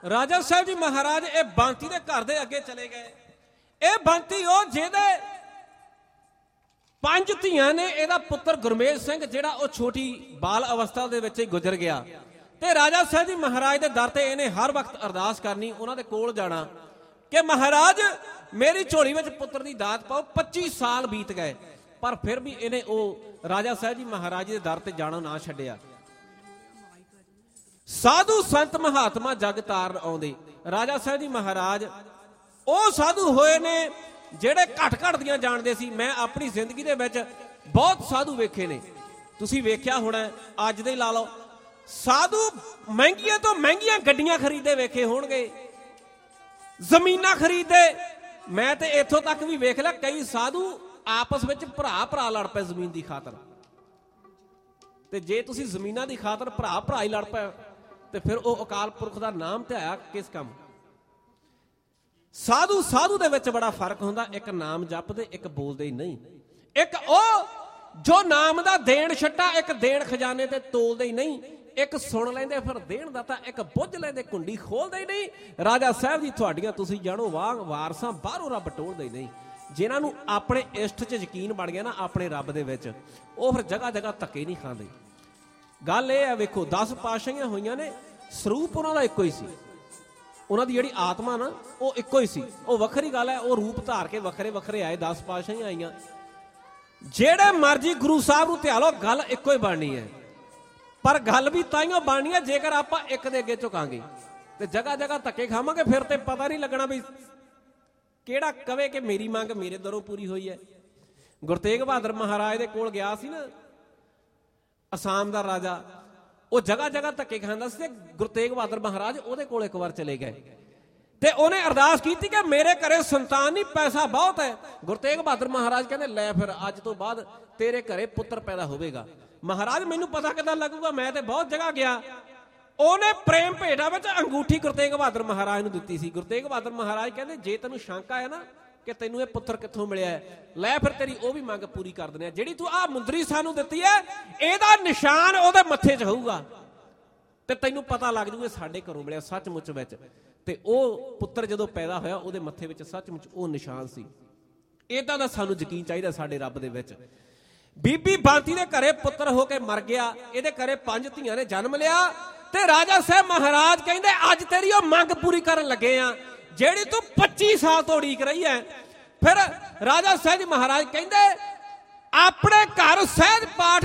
ਰਾਜਾ ਸਾਹਿਬ ਜੀ ਮਹਾਰਾਜ ਇਹ ਬੰਤੀ ਦੇ ਘਰ ਦੇ ਅੱਗੇ ਚਲੇ ਗਏ। ਇਹ ਬੰਤੀ ਉਹ ਜਿਹਦੇ 5 ਧੀਆਂ ਨੇ। ਇਹਦਾ ਪੁੱਤਰ ਗੁਰਮੇਜ ਸਿੰਘ ਜਿਹੜਾ ਉਹ ਛੋਟੀ ਬਾਲ ਅਵਸਥਾ ਦੇ ਵਿੱਚ ਹੀ ਗੁਜ਼ਰ ਗਿਆ। ਤੇ ਰਾਜਾ ਸਾਹਿਬ ਜੀ ਮਹਾਰਾਜ ਦੇ ਦਰ ਤੇ ਇਹਨੇ ਹਰ ਵਕਤ ਅਰਦਾਸ ਕਰਨੀ, ਉਹਨਾਂ ਦੇ ਕੋਲ ਜਾਣਾ ਕਿ ਮਹਾਰਾਜ ਮੇਰੀ ਝੋਲੀ ਵਿੱਚ ਪੁੱਤਰ ਦੀ ਦਾਤ ਪਾਓ। 25 ਸਾਲ ਬੀਤ ਗਏ ਪਰ ਫਿਰ ਵੀ ਇਹਨੇ ਉਹ ਰਾਜਾ ਸਾਹਿਬ ਜੀ ਮਹਾਰਾਜ ਦੇ ਦਰ ਤੇ ਜਾਣਾ ਨਾ ਛੱਡਿਆ। ਸਾਧੂ ਸੰਤ ਮਹਾਤਮਾ ਜਗ ਤਾਰਨ ਆਉਂਦੇ। ਰਾਜਾ ਸਾਹਿਬ ਜੀ ਮਹਾਰਾਜ ਉਹ ਸਾਧੂ ਹੋਏ ਨੇ ਜਿਹੜੇ ਘੱਟ ਦੀਆਂ ਜਾਣਦੇ ਸੀ। ਮੈਂ ਆਪਣੀ ਜ਼ਿੰਦਗੀ ਦੇ ਵਿੱਚ ਬਹੁਤ ਸਾਧੂ ਵੇਖੇ ਨੇ, ਤੁਸੀਂ ਵੇਖਿਆ ਹੋਣਾ। ਅੱਜ ਦੇ ਲਾ ਲਓ ਸਾਧੂ ਮਹਿੰਗੀਆਂ ਤੋਂ ਮਹਿੰਗੀਆਂ ਗੱਡੀਆਂ ਖਰੀਦੇ ਵੇਖੇ ਹੋਣਗੇ, ਜ਼ਮੀਨਾਂ ਖਰੀਦੇ। ਮੈਂ ਤੇ ਇੱਥੋਂ ਤੱਕ ਵੀ ਵੇਖ ਲਿਆ ਕਈ ਸਾਧੂ ਆਪਸ ਵਿੱਚ ਭਰਾ ਲੜ ਪਏ ਜ਼ਮੀਨ ਦੀ ਖਾਤਰ। ਤੇ ਜੇ ਤੁਸੀਂ ਜ਼ਮੀਨਾਂ ਦੀ ਖਾਤਰ ਭਰਾ ਹੀ ਲੜ ਪਏ ਤੇ ਫਿਰ ਉਹ ਅਕਾਲ ਪੁਰਖ ਦਾ ਨਾਮ ਧਿਆਇਆ ਕਿਸ ਕੰਮ? ਸਾਧੂ ਦੇ ਵਿੱਚ ਬੜਾ ਫਰਕ ਹੁੰਦਾ। ਇੱਕ ਨਾਮ ਜਪਦੇ, ਇੱਕ ਬੋਲਦੇ ਹੀ ਨਹੀਂ। ਇੱਕ ਉਹ ਜੋ ਨਾਮ ਦਾ ਦੇਣ ਛੱਟਾ, ਇੱਕ ਦੇਣ ਖਜ਼ਾਨੇ ਤੇ ਤੋਲਦੇ ਹੀ ਨਹੀਂ। ਇੱਕ ਸੁਣ ਲੈਂਦੇ ਫਿਰ ਦੇਣ ਦਾ ਤਾਂ, ਇੱਕ ਬੁੱਝ ਲੈਂਦੇ ਕੁੰਡੀ ਖੋਲਦੇ ਹੀ ਨਹੀਂ। ਰਾਜਾ ਸਾਹਿਬ ਜੀ ਤੁਹਾਡੀਆਂ ਤੁਸੀਂ ਜਾਣੋ ਵਾਰਸਾਂ ਬਾਹਰੋਂ ਰੱਬ ਟੋਲਦੇ ਹੀ ਨਹੀਂ। ਜਿਨ੍ਹਾਂ ਨੂੰ ਆਪਣੇ ਇਸ਼ਟ 'ਚ ਯਕੀਨ ਬਣ ਗਿਆ ਨਾ, ਆਪਣੇ ਰੱਬ ਦੇ ਵਿੱਚ, ਉਹ ਫਿਰ ਜਗ੍ਹਾ ਧੱਕੇ ਨਹੀਂ ਖਾਂਦੇ। ਗੱਲ ਇਹ ਹੈ, ਵੇਖੋ 10 ਪਾਤਸ਼ਾਹੀਆਂ ਹੋਈਆਂ ਨੇ, ਸਰੂਪ ਉਹਨਾਂ ਦਾ ਇੱਕੋ ਹੀ ਸੀ। ਉਹਨਾਂ ਦੀ ਜਿਹੜੀ ਆਤਮਾ ਨਾ ਉਹ ਇੱਕੋ ਹੀ ਸੀ। ਉਹ ਵੱਖਰੀ ਗੱਲ ਹੈ, ਉਹ ਰੂਪ ਧਾਰ ਕੇ ਵੱਖਰੇ ਆਏ। 10 ਪਾਤਸ਼ਾਹੀਆਂ ਆਈਆਂ। ਜਿਹੜੇ ਮਰਜੀ ਗੁਰੂ ਸਾਹਿਬ ਨੂੰ ਧਿਆ ਲਓ, ਗੱਲ ਇੱਕੋ ਹੀ ਬਣਨੀ ਹੈ। ਪਰ ਗੱਲ ਵੀ ਤਾਈਓ ਬਣਨੀ ਹੈ ਜੇਕਰ ਆਪਾਂ ਇੱਕ ਦੇ ਅੱਗੇ ਝੁਕਾਂਗੇ ਤੇ ਜਗ੍ਹਾ ਧੱਕੇ ਖਾਵਾਂਗੇ। ਫਿਰ ਤੇ ਪਤਾ ਨਹੀਂ ਲੱਗਣਾ ਵੀ ਕਿਹੜਾ ਕਵੇ ਕਿ ਮੇਰੀ ਮੰਗ ਮੇਰੇ ਦਰੋਂ ਪੂਰੀ ਹੋਈ ਹੈ। ਗੁਰੂ ਤੇਗ ਬਹਾਦਰ ਮਹਾਰਾਜ ਦੇ ਕੋਲ ਗਿਆ ਸੀ ਨਾ ਅਸਾਮ ਦਾ ਰਾਜਾ, ਉਹ ਜਗ੍ਹਾ ਧੱਕੇ ਖਾਂਦਾ ਸੀ। ਗੁਰੂ ਤੇਗ ਬਹਾਦਰ ਮਹਾਰਾਜ ਉਹਦੇ ਕੋਲ ਇੱਕ ਵਾਰ ਚਲੇ ਗਏ ਤੇ ਉਹਨੇ ਅਰਦਾਸ ਕੀਤੀ ਕਿ ਮੇਰੇ ਘਰੇ ਸੰਤਾਨ ਨਹੀਂ, ਪੈਸਾ ਬਹੁਤ ਹੈ। ਗੁਰੂ ਤੇਗ ਬਹਾਦਰ ਮਹਾਰਾਜ ਕਹਿੰਦੇ ਲੈ ਫਿਰ ਅੱਜ ਤੋਂ ਬਾਅਦ ਤੇਰੇ ਘਰੇ ਪੁੱਤਰ ਪੈਦਾ ਹੋਵੇਗਾ। ਮਹਾਰਾਜ ਮੈਨੂੰ ਪਤਾ ਕਿੱਦਾਂ ਲੱਗੂਗਾ, ਮੈਂ ਤੇ ਬਹੁਤ ਜਗ੍ਹਾ ਗਿਆ। ਉਹਨੇ ਪ੍ਰੇਮ ਭੇਟਾ ਵਿੱਚ ਅੰਗੂਠੀ ਗੁਰੂ ਤੇਗ ਬਹਾਦਰ ਮਹਾਰਾਜ ਨੂੰ ਦਿੱਤੀ ਸੀ। ਗੁਰੂ ਤੇਗ ਬਹਾਦਰ ਮਹਾਰਾਜ ਕਹਿੰਦੇ ਜੇ ਤੈਨੂੰ ਸ਼ੰਕਾ ਹੈ ਨਾ ਕਿ ਤੈਨੂੰ ਇਹ ਪੁੱਤਰ ਕਿੱਥੋਂ ਮਿਲਿਆ ਹੈ, ਲੈ ਫਿਰ ਤੇਰੀ ਉਹ ਵੀ ਮੰਗ ਪੂਰੀ ਕਰ ਦਿੰਦੇ ਆ। ਜਿਹੜੀ ਤੂੰ ਆਹ ਮੁੰਦਰੀ ਸਾਨੂੰ ਦਿੱਤੀ ਹੈ, ਇਹਦਾ ਨਿਸ਼ਾਨ ਉਹਦੇ ਮੱਥੇ 'ਚ ਹੋਊਗਾ ਤੇ ਤੈਨੂੰ ਪਤਾ ਲੱਗ ਜੂਗਾ ਸਾਡੇ ਘਰੋਂ ਮਿਲਿਆ ਸੱਚਮੁੱਚ ਵਿੱਚ। ਤੇ ਉਹ ਪੁੱਤਰ ਜਦੋਂ ਪੈਦਾ ਹੋਇਆ ਉਹਦੇ ਮੱਥੇ ਵਿੱਚ ਸੱਚਮੁੱਚ ਉਹ ਨਿਸ਼ਾਨ ਸੀ। ਏਦਾਂ ਦਾ ਸਾਨੂੰ ਯਕੀਨ ਚਾਹੀਦਾ ਸਾਡੇ ਰੱਬ ਦੇ ਵਿੱਚ। ਬੀਬੀ ਬੰਤੀ ਦੇ ਘਰੇ ਪੁੱਤਰ ਹੋ ਕੇ ਮਰ ਗਿਆ। ਇਹਦੇ ਘਰੇ 5 ਧੀਆਂ ਨੇ ਜਨਮ ਲਿਆ ਤੇ ਰਾਜਾ ਸਾਹਿਬ ਮਹਾਰਾਜ ਕਹਿੰਦੇ ਅੱਜ ਤੇਰੀ ਉਹ ਮੰਗ ਪੂਰੀ ਕਰਨ ਲੱਗੇ ਆ ਜਿਹੜੀ ਤੂੰ 25 ਸਾਲ ਤੋਂ ਉਡੀਕ ਰਹੀ ਹੈ। ਫਿਰ ਰਾਜਾ ਸਾਹਿਬ ਜੀ ਮਹਾਰਾਜ ਕਹਿੰਦੇ ਆਪਣੇ ਘਰ ਸਹਿਜ ਪਾਠ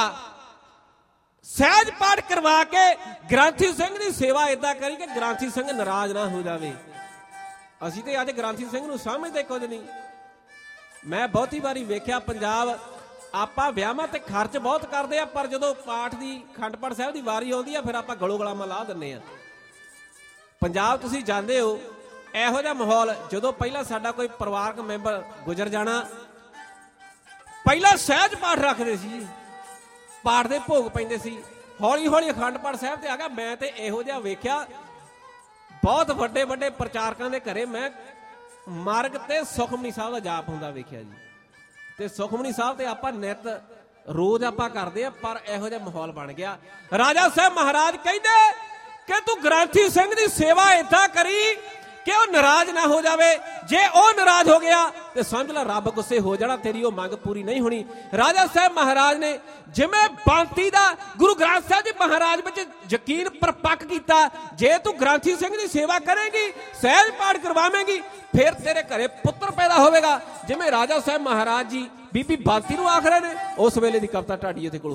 ਕਰਵਾ ਕੇ ਗ੍ਰੰਥੀ ਸਿੰਘ ਦੀ ਸੇਵਾ ਏਦਾਂ ਕਰੀ ਕਿ ਗ੍ਰੰਥੀ ਸਿੰਘ ਨਾਰਾਜ਼ ਨਾ ਹੋ ਜਾਵੇ। ਅਸੀਂ ਤੇ ਅੱਜ ਗ੍ਰੰਥੀ ਸਿੰਘ ਨੂੰ ਸਮਝਦੇ ਕੁਝ ਨਹੀਂ। ਮੈਂ ਬਹੁਤੀ ਵਾਰੀ ਵੇਖਿਆ ਪੰਜਾਬ ਆਪਾਂ ਵਿਆਹਾਂ ਤੇ ਖਰਚ ਬਹੁਤ ਕਰਦੇ ਆ, ਪਰ ਜਦੋਂ ਪਾਠ ਦੀ ਅਖੰਡ ਪਾਠ ਸਾਹਿਬ ਦੀ ਵਾਰੀ ਆਉਂਦੀ ਆ ਫਿਰ ਆਪਾਂ ਗਲੋਂ ਗਲਾਮਾਂ ਲਾ ਦਿੰਦੇ ਆ। ਪੰਜਾਬ ਤੁਸੀਂ ਜਾਂਦੇ ਹੋ, ਇਹੋ ਜਿਹਾ ਮਾਹੌਲ ਜਦੋਂ ਪਹਿਲਾਂ ਸਾਡਾ ਕੋਈ ਪਰਿਵਾਰਕ ਮੈਂਬਰ ਗੁਜ਼ਰ ਜਾਣਾ, ਪਹਿਲਾਂ ਸਹਿਜ ਪਾਠ ਰੱਖਦੇ ਸੀ, ਪਾਠ ਦੇ ਭੋਗ ਪੈਂਦੇ ਸੀ। ਹੌਲੀ ਅਖੰਡ ਪਾਠ ਸਾਹਿਬ ਤੇ ਆ ਗਿਆ। ਮੈਂ ਤੇ ਇਹੋ ਜਿਹਾ ਵੇਖਿਆ ਬਹੁਤ ਵੱਡੇ ਪ੍ਰਚਾਰਕਾਂ ਦੇ ਘਰੇ ਮੈਂ ਮਾਰਗ ਤੇ ਸੁਖਮਨੀ ਸਾਹਿਬ ਦਾ ਜਾਪ ਹੁੰਦਾ ਵੇਖਿਆ ਜੀ। ਤੇ ਸੁਖਮਨੀ ਸਾਹਿਬ ਤੇ ਆਪਾਂ ਨਿਤ ਰੋਜ਼ ਆਪਾਂ ਕਰਦੇ ਆ, ਪਰ ਇਹੋ ਜਿਹਾ ਮਾਹੌਲ ਬਣ ਗਿਆ। ਰਾਜਾ ਸਾਹਿਬ ਮਹਾਰਾਜ ਕਹਿੰਦੇ ਕਿ ਤੂੰ ਗ੍ਰੰਥੀ ਸਿੰਘ ਦੀ ਸੇਵਾ ਏਦਾਂ ਕਰੀ ਕਿ ਉਹ ਨਾਰਾਜ਼ ਨਾ ਹੋ ਜਾਵੇ। ਜੇ ਉਹ ਨਾਰਾਜ਼ ਹੋ ਗਿਆ ਤੇ ਸਮਝ ਲੈ ਰੱਬ ਗੁੱਸੇ ਹੋ ਜਾਣਾ, ਤੇਰੀ ਉਹ ਮੰਗ ਪੂਰੀ ਨਹੀਂ ਹੋਣੀ। ਰਾਜਾ ਸਾਹਿਬ ਮਹਾਰਾਜ ਨੇ ਜਿਵੇਂ ਬੰਤੀ ਦਾ ਗੁਰੂ ਗ੍ਰੰਥ ਸਾਹਿਬ ਜੀ ਮਹਾਰਾਜ ਵਿੱਚ ਯਕੀਨ ਪਰਪੱਕ ਕੀਤਾ, ਜੇ ਤੂੰ ਗ੍ਰੰਥੀ ਸਿੰਘ ਦੀ ਸੇਵਾ ਕਰੇਗੀ, ਸਹਿਜ ਪਾਠ ਕਰਵਾਵੇਂਗੀ, ਫਿਰ ਤੇਰੇ ਘਰੇ ਪੁੱਤਰ ਪੈਦਾ ਹੋਵੇਗਾ। ਜਿਵੇਂ ਰਾਜਾ ਸਾਹਿਬ ਮਹਾਰਾਜ ਜੀ ਬੀਬੀ ਬੰਤੀ ਨੂੰ ਆਖ ਰਹੇ ਨੇ, ਉਸ ਵੇਲੇ ਦੀ ਕਵਿਤਾ ਢਾਡੀ ਇਹਦੇ ਕੋਲ